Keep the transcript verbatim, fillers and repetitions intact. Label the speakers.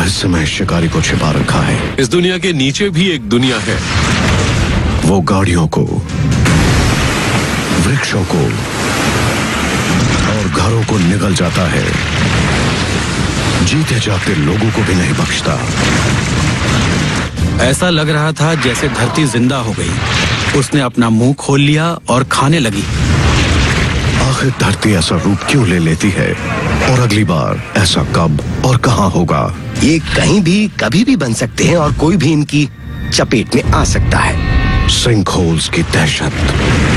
Speaker 1: रहस्य में शिकारी को छिपा रखा है।
Speaker 2: इस दुनिया के नीचे भी एक दुनिया है।
Speaker 1: वो गाड़ियों को, वृक्षों को और घरों को निगल जाता है, जीते जागते लोगों को भी नहीं बख्शता।
Speaker 3: ऐसा लग रहा था जैसे धरती जिंदा हो गई। उसने अपना मुंह खोल लिया और खाने लगी।
Speaker 1: आखिर धरती ऐसा रूप क्यों ले लेती है, और अगली बार ऐसा कब और कहां होगा?
Speaker 4: ये कहीं भी कभी भी बन सकते हैं और कोई भी इनकी चपेट में आ सकता है।
Speaker 1: सिंक होल्स की दहशत।